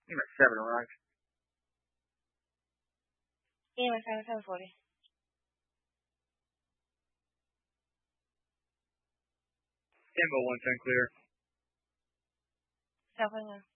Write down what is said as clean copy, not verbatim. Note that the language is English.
EMA 7 arrived. EMA 740. Tango 110 clear. South Window.